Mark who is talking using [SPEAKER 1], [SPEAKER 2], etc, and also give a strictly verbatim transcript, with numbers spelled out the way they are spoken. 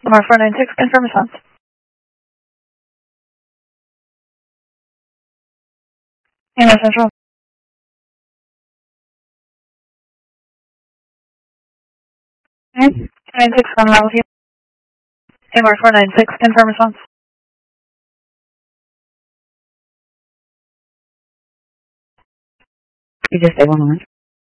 [SPEAKER 1] Lamar four nine six, confirm response. Email Central. Okay. nine six, one level with you. Lamar four nine six, confirm response. You just say one moment.